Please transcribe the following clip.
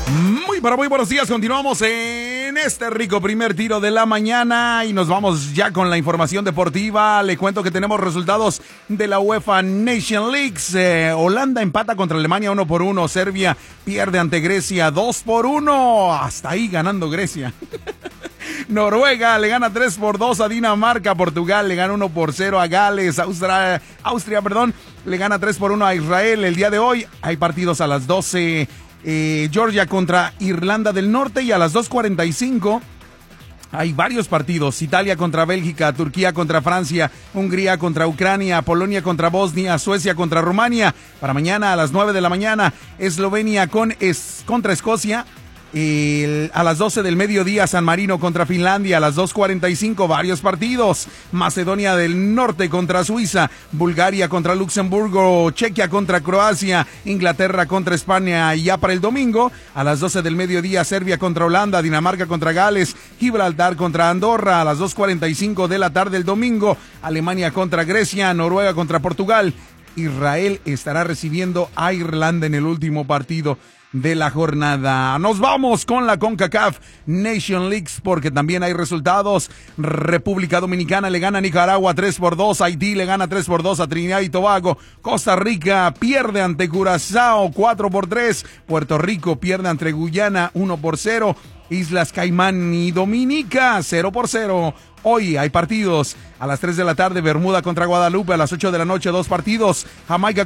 Muy buenos días, continuamos en este rico primer tiro de la mañana y nos vamos ya con la información deportiva. Le cuento que tenemos resultados de la UEFA Nation League. Holanda empata contra Alemania 1-1, Serbia pierde ante Grecia 2-1, hasta ahí ganando Grecia. Noruega le gana 3-2 a Dinamarca, Portugal le gana 1-0 a Gales, Austria, le gana 3-1 a Israel. El día de hoy hay partidos a las 12. Georgia contra Irlanda del Norte y a las 2:45 hay varios partidos. Italia contra Bélgica, Turquía contra Francia, Hungría contra Ucrania, Polonia contra Bosnia, Suecia contra Rumania. Para mañana a las 9 de la mañana, Eslovenia contra Escocia. A las 12 del mediodía, San Marino contra Finlandia. A las 2:45 varios partidos. Macedonia del Norte contra Suiza, Bulgaria contra Luxemburgo, Chequia contra Croacia, Inglaterra contra España. Y ya para el domingo, a las 12 del mediodía, Serbia contra Holanda, Dinamarca contra Gales, Gibraltar contra Andorra. A las 2:45 de la tarde el domingo, Alemania contra Grecia, Noruega contra Portugal. Israel estará recibiendo a Irlanda en el último partido de la jornada. Nos vamos con la CONCACAF Nation League porque también hay resultados. República Dominicana le gana a Nicaragua 3-2, Haití le gana 3-2 a Trinidad y Tobago, Costa Rica pierde ante Curazao 4-3, Puerto Rico pierde ante Guyana 1-0, Islas Caimán y Dominica 0-0. Hoy hay partidos a las 3 de la tarde, Bermuda contra Guadalupe, a las 8 de la noche 2 partidos, Jamaica